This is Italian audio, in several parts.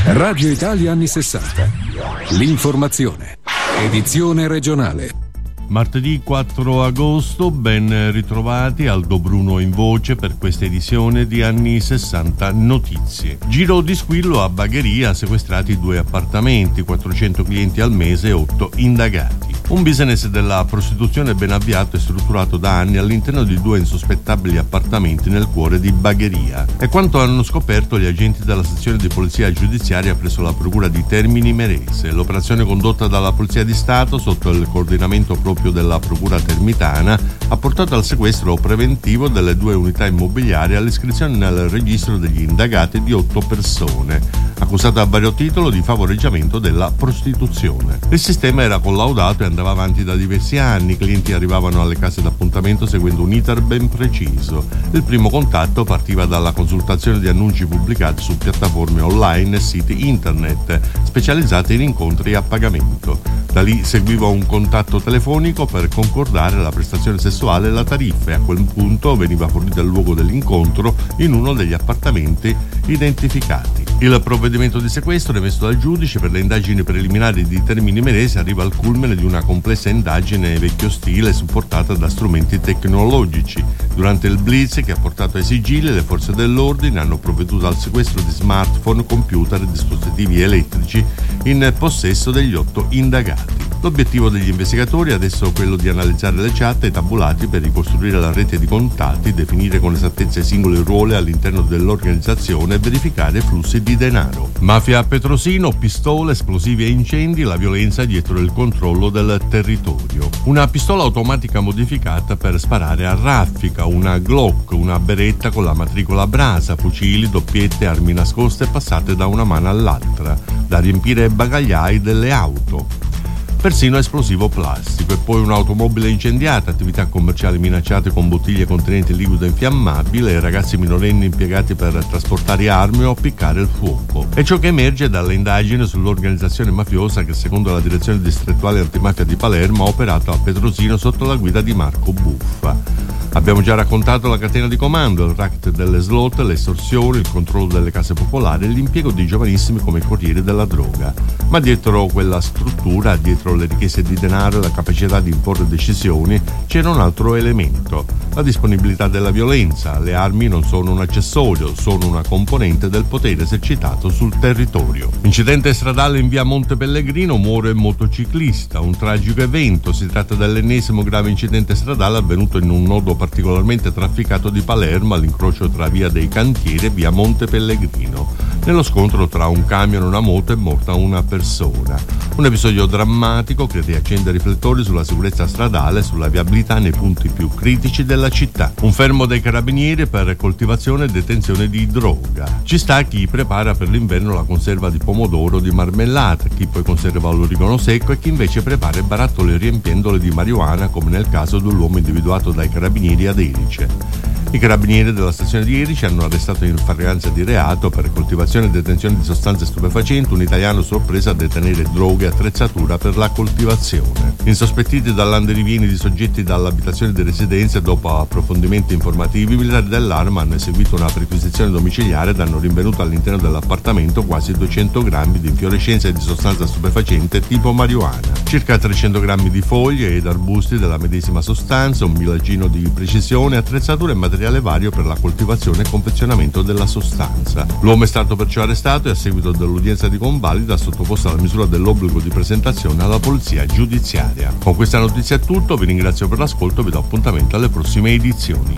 Radio Italia anni 60. L'informazione. Edizione regionale. Martedì 4 agosto, ben ritrovati, Aldo Bruno in voce per questa edizione di Anni 60 Notizie. Giro di squillo a Bagheria, sequestrati 2 appartamenti, 400 clienti al mese e 8 indagati. Un business della prostituzione ben avviato e strutturato da anni all'interno di 2 insospettabili appartamenti nel cuore di Bagheria. È quanto hanno scoperto gli agenti della sezione di polizia giudiziaria presso la procura di Termini Imerese. L'operazione condotta dalla Polizia di Stato sotto il coordinamento proprio della procura termitana ha portato al sequestro preventivo delle 2 unità immobiliari e all'iscrizione nel registro degli indagati di 8 persone, accusate a vario titolo di favoreggiamento della prostituzione. Il sistema era collaudato e andava avanti da diversi anni. I clienti arrivavano alle case d'appuntamento seguendo un iter ben preciso. Il primo contatto partiva dalla consultazione di annunci pubblicati su piattaforme online e siti internet specializzati in incontri a pagamento. Da lì seguiva un contatto telefonico per concordare la prestazione sessuale e la tariffa, e a quel punto veniva fornito il luogo dell'incontro in uno degli appartamenti identificati. Il provvedimento di sequestro emesso dal giudice per le indagini preliminari di Termini Imerese arriva al culmine di una complessa indagine vecchio stile supportata da strumenti tecnologici. Durante il blitz che ha portato ai sigilli, le forze dell'ordine hanno provveduto al sequestro di smartphone, computer e dispositivi elettrici in possesso degli 8 indagati. L'obiettivo degli investigatori è adesso quello di analizzare le chat e i tabulati per ricostruire la rete di contatti, definire con esattezza i singoli ruoli all'interno dell'organizzazione e verificare flussi di denaro. Mafia a Petrosino, pistole, esplosivi e incendi, la violenza dietro il controllo del territorio. Una pistola automatica modificata per sparare a raffica, una Glock, una beretta con la matricola Brasa, fucili, doppiette, armi nascoste passate da una mano all'altra, da riempire ai bagagliai delle auto. Persino esplosivo plastico, e poi un'automobile incendiata, attività commerciali minacciate con bottiglie contenenti liquido infiammabile e ragazzi minorenni impiegati per trasportare armi o appiccare il fuoco. È ciò che emerge dalle indagini sull'organizzazione mafiosa che, secondo la direzione distrettuale antimafia di Palermo, ha operato a Petrosino sotto la guida di Marco Buffa. Abbiamo già raccontato la catena di comando, il racket delle slot, le estorsioni, il controllo delle case popolari e l'impiego di giovanissimi come corrieri della droga. Ma dietro quella struttura, dietro le richieste di denaro e la capacità di imporre decisioni, c'era un altro elemento: la disponibilità della violenza. Le armi non sono un accessorio, sono una componente del potere esercitato sul territorio. Incidente stradale in via Monte Pellegrino, muore motociclista, un tragico evento. Si tratta dell'ennesimo grave incidente stradale avvenuto in un nodo particolarmente trafficato di Palermo, all'incrocio tra via dei Cantieri e via Monte Pellegrino. Nello scontro tra un camion e una moto è morta una persona. Un episodio drammatico che riaccende riflettori sulla sicurezza stradale e sulla viabilità nei punti più critici della città. Un fermo dei carabinieri per coltivazione e detenzione di droga. Ci sta chi prepara per l'inverno la conserva di pomodoro o di marmellata, chi poi conserva l'origano secco e chi invece prepara barattoli riempiendole di marijuana, come nel caso dell'uomo individuato dai carabinieri ad Erice. I carabinieri della stazione di Erice hanno arrestato in flagranza di reato per coltivazione e detenzione di sostanze stupefacenti un italiano sorpreso a detenere droghe e attrezzatura per la coltivazione. Insospettiti dall'andirivieni di soggetti dall'abitazione di residenze, dopo approfondimenti informativi, i militari dell'Arma hanno eseguito una perquisizione domiciliare ed hanno rinvenuto all'interno dell'appartamento quasi 200 grammi di infiorescenze di sostanza stupefacente tipo marijuana, circa 300 grammi di foglie ed arbusti della medesima sostanza, un milaggino di precisione, attrezzature e materiale vario per la coltivazione e confezionamento della sostanza. L'uomo è stato perciò arrestato e a seguito dell'udienza di convalida sottoposto alla misura dell'obbligo di presentazione alla polizia giudiziaria. Con questa notizia è tutto, vi ringrazio per l'ascolto e vi do appuntamento alle prossime edizioni.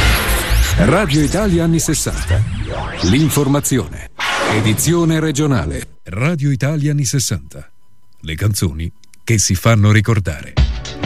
Radio Italia anni 60. L'informazione. Edizione regionale. Radio Italia anni 60. Le canzoni che si fanno ricordare.